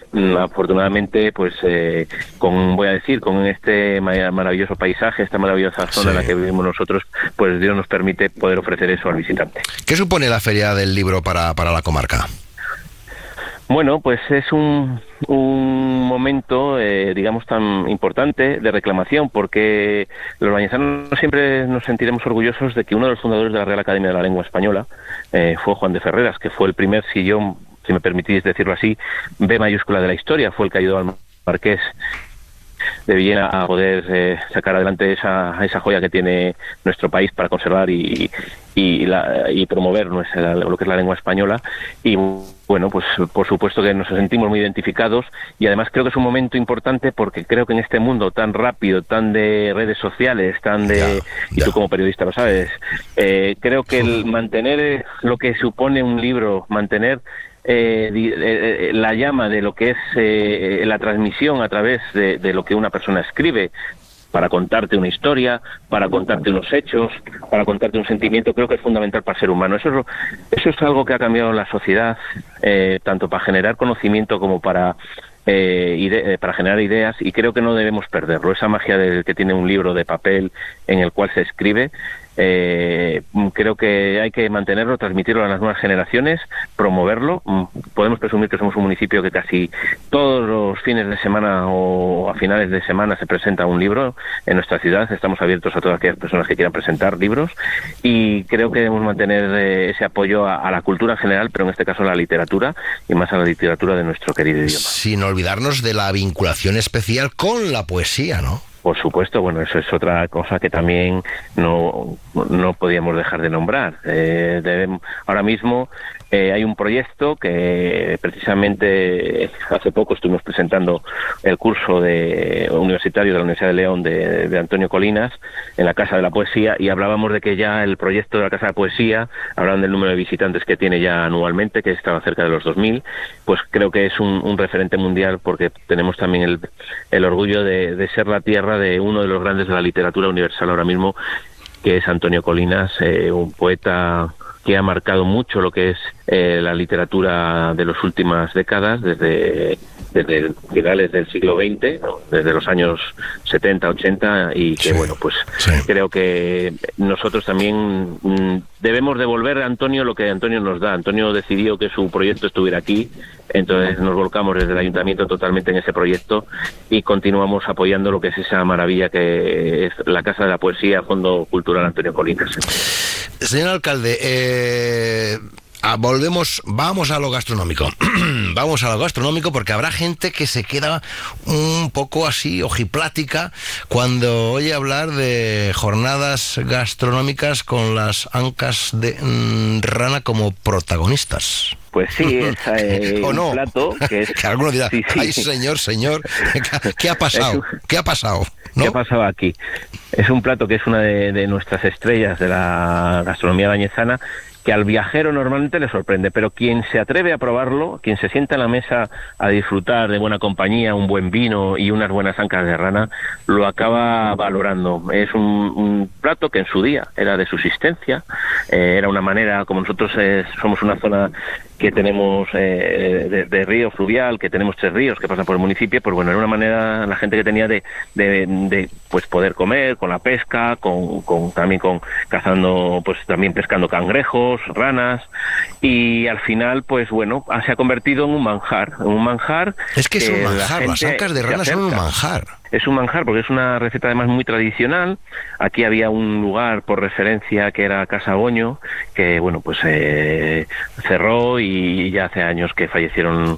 afortunadamente, pues voy a decir, con este maravilloso paisaje, esta maravillosa zona en la que vivimos nosotros, pues Dios nos permite poder ofrecer eso al visitante. ¿Qué supone la Feria del Libro para la comarca? Bueno, pues es un momento, digamos, tan importante de reclamación, porque los bañezanos siempre nos sentiremos orgullosos de que uno de los fundadores de la Real Academia de la Lengua Española fue Juan de Ferreras, que fue el primer sillón, si me permitís decirlo así, B mayúscula de la historia, fue el que ayudó al marqués de Villena a poder sacar adelante esa joya que tiene nuestro país para conservar y promover lo que es la lengua española. Y bueno, pues por supuesto que nos sentimos muy identificados, y además creo que es un momento importante porque creo que en este mundo tan rápido, tan de redes sociales, y tú como periodista lo sabes, creo que el mantener lo que supone un libro, mantener la llama de lo que es la transmisión a través de lo que una persona escribe, para contarte una historia, para contarte unos hechos, para contarte un sentimiento, creo que es fundamental para el ser humano. Eso es algo que ha cambiado la sociedad, tanto para generar conocimiento como para generar ideas, y creo que no debemos perderlo. Esa magia que tiene un libro de papel en el cual se escribe, creo que hay que mantenerlo, transmitirlo a las nuevas generaciones, promoverlo. Podemos presumir que somos un municipio que casi todos los fines de semana o a finales de semana se presenta un libro en nuestra ciudad. Estamos abiertos a todas aquellas personas que quieran presentar libros, y creo que debemos mantener ese apoyo a la cultura en general, pero en este caso a la literatura, y más a la literatura de nuestro querido idioma. Sin olvidarnos de la vinculación especial con la poesía, ¿no? Por supuesto, bueno, eso es otra cosa que también no podíamos dejar de nombrar. Ahora mismo hay un proyecto que precisamente hace poco estuvimos presentando el curso universitario de la Universidad de León de Antonio Colinas en la Casa de la Poesía, y hablábamos de que ya el proyecto de la Casa de la Poesía, hablaban del número de visitantes que tiene ya anualmente, que estaba cerca de los 2000, pues creo que es un referente mundial, porque tenemos también el orgullo de ser la tierra de uno de los grandes de la literatura universal ahora mismo, que es Antonio Colinas, un poeta que ha marcado mucho lo que es la literatura de las últimas décadas, desde finales del siglo XX, ¿no? Desde los años 70, 80, y que bueno, pues creo que nosotros también debemos devolver a Antonio lo que Antonio nos da. Antonio decidió que su proyecto estuviera aquí, entonces nos volcamos desde el ayuntamiento totalmente en ese proyecto, y continuamos apoyando lo que es esa maravilla que es la Casa de la Poesía, Fondo Cultural Antonio Colinas. Señor alcalde, vamos a lo gastronómico. Vamos a lo gastronómico, porque habrá gente que se queda un poco así ojiplática cuando oye hablar de jornadas gastronómicas con las ancas de rana como protagonistas. Pues sí, es ¿O no? un plato que es... Que alguno dirá, sí. ay señor, ¿qué ha pasado? ¿Qué ha pasado? ¿No? ¿Qué ha pasado aquí? Es un plato que es una de nuestras estrellas de la gastronomía bañezana, que al viajero normalmente le sorprende, pero quien se atreve a probarlo, quien se sienta en la mesa a disfrutar de buena compañía, un buen vino y unas buenas ancas de rana, lo acaba valorando. Es un plato que en su día era de subsistencia, era una manera, como nosotros somos una zona que tenemos de río fluvial, que tenemos 3 ríos que pasan por el municipio, pues bueno, era una manera la gente que tenía de pues poder comer con la pesca, también cazando, pues también pescando cangrejos, ranas, y al final, pues bueno, se ha convertido en un manjar. Es que es un manjar, las ancas de rana son un manjar. Es un manjar porque es una receta además muy tradicional. Aquí había un lugar por referencia que era Casa Goño, que bueno, pues cerró, y ya hace años que fallecieron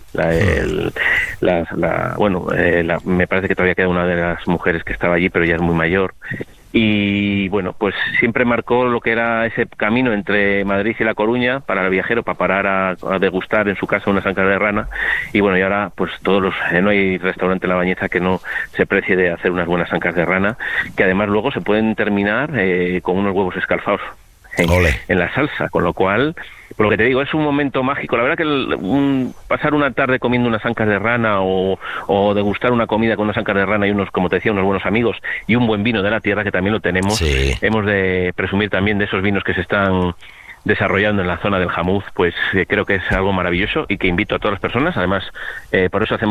me parece que todavía queda una de las mujeres que estaba allí, pero ya es muy mayor. Y bueno, pues siempre marcó lo que era ese camino entre Madrid y La Coruña para el viajero, para parar a degustar en su casa unas ancas de rana. Y bueno, y ahora pues no hay restaurante en La Bañeza que no se precie de hacer unas buenas ancas de rana, que además luego se pueden terminar con unos huevos escalfados en la salsa, con lo cual, por lo que te digo, es un momento mágico. La verdad que pasar una tarde comiendo unas ancas de rana o degustar una comida con unas ancas de rana y como te decía, unos buenos amigos y un buen vino de la tierra, que también lo tenemos. Sí. Hemos de presumir también de esos vinos que se están desarrollando en la zona del Jamuz, pues creo que es algo maravilloso y que invito a todas las personas. Además, por eso hacemos